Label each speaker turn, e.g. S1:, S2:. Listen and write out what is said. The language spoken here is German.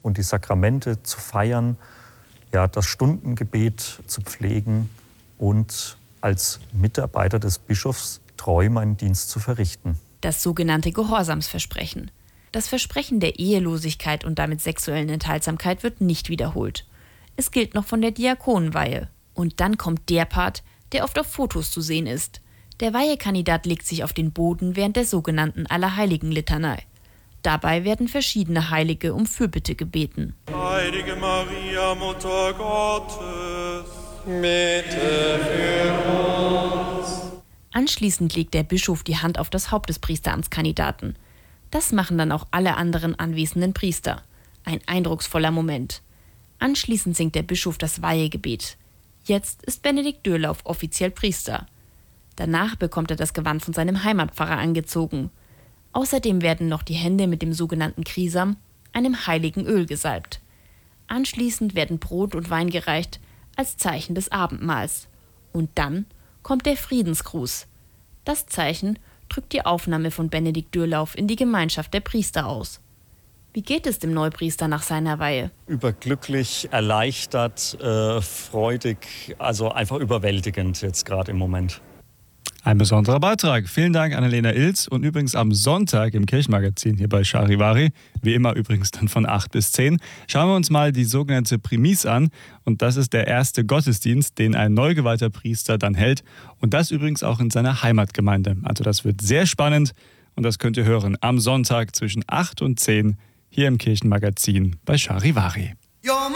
S1: und die Sakramente zu feiern, ja, das Stundengebet zu pflegen und als Mitarbeiter des Bischofs treu meinen Dienst zu verrichten.
S2: Das sogenannte Gehorsamsversprechen. Das Versprechen der Ehelosigkeit und damit sexuellen Enthaltsamkeit wird nicht wiederholt. Es gilt noch von der Diakonenweihe. Und dann kommt der Part, der oft auf Fotos zu sehen ist. Der Weihekandidat legt sich auf den Boden während der sogenannten Allerheiligen-Litanei. Dabei werden verschiedene Heilige um Fürbitte gebeten.
S3: Heilige Maria, Mutter Gottes,
S4: bitte für uns.
S2: Anschließend legt der Bischof die Hand auf das Haupt des Priesteramtskandidaten. Das machen dann auch alle anderen anwesenden Priester. Ein eindrucksvoller Moment. Anschließend singt der Bischof das Weihegebet. Jetzt ist Benedikt Dürlauf offiziell Priester. Danach bekommt er das Gewand von seinem Heimatpfarrer angezogen. Außerdem werden noch die Hände mit dem sogenannten Krisam, einem heiligen Öl, gesalbt. Anschließend werden Brot und Wein gereicht als Zeichen des Abendmahls. Und dann kommt der Friedensgruß. Das Zeichen drückt die Aufnahme von Benedikt Dürlauf in die Gemeinschaft der Priester aus. Wie geht es dem Neupriester nach seiner Weihe?
S1: Überglücklich, erleichtert, freudig, also einfach überwältigend jetzt gerade im Moment.
S5: Ein besonderer Beitrag. Vielen Dank, Annalena Ilz. Und übrigens am Sonntag im Kirchenmagazin hier bei Charivari, wie immer übrigens dann von 8 bis 10, schauen wir uns mal die sogenannte Primis an. Und das ist der erste Gottesdienst, den ein neu geweihter Priester dann hält. Und das übrigens auch in seiner Heimatgemeinde. Also das wird sehr spannend und das könnt ihr hören am Sonntag zwischen 8 und 10 hier im Kirchenmagazin bei Charivari.
S6: You're